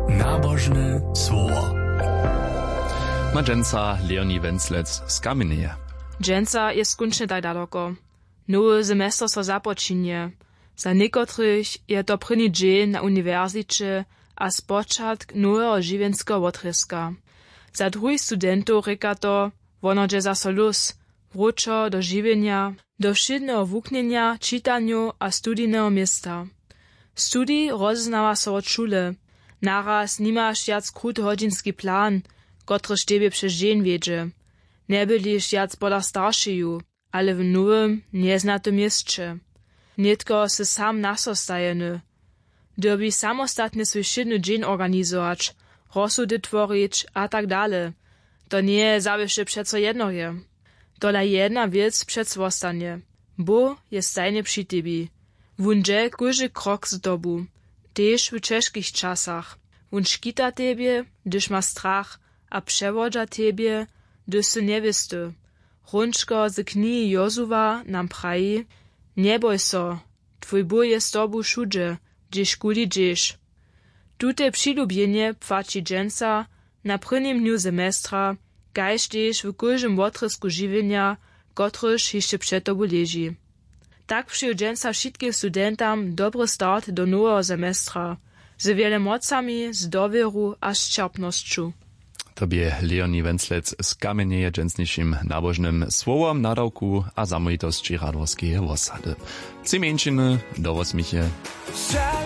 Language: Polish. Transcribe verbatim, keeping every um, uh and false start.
Nabożne słowo. Ma dżęca Leonie Wenzlec z Kameneje. Dżęca jest skończnie tak daleko. Nowy semestr so započinie. Za niekotrych je to první dzień na uniwersycie a spočatk nowego živenského wotryska. Za druhých studentów reka to, wono dže zaso luz, wróčo do žiwenia, do všedného wuknenia, čitaniu a studijného miesta. Studij rozeznała so od szule. Naraz nimaš jac króthodzinski plan, kotryż tebie przez dzień wiedzie. Nie byliš jac pola staršiju, ale w nowym, nieznatym mieście. Nitko se sam nasostajeny. Dobi samostatnie swój všedny dzień organizować, rozsudy tvorić a tak dalej. To nie zawisze przeco jednoje. Dola jedna wiec przeco ostanie. Bo jest stajnie przy tebi. Wun dże kóży krok z dobu. Tež w ciężkich czasach. Wun škita tebie, gdyż ma strach, a przewodza tebie, gdyż se nie wisty. Runčko z knihi Jozuwa nam praji, nie boj so, twój Bóg jest tobu všudźe, gdzieś kuli gdzieś. Tute przylubienie płaci dżęca na prvním dniu semestra, kaž tež w kóżym wotrysku žiwenia, kotryż jeszcze przed tobu leži. Tak przyjął dżęca wszystkim studentom dobry start do nowego semestra, z wiele mocami, z dowieru a z czerpnością. Tobie Leonie Wenzlec z Kameneje dżęsniejszym nabożnym słowom, nadawku a zamojitości radworskiej osady. Cimieńczyny, do osmichie.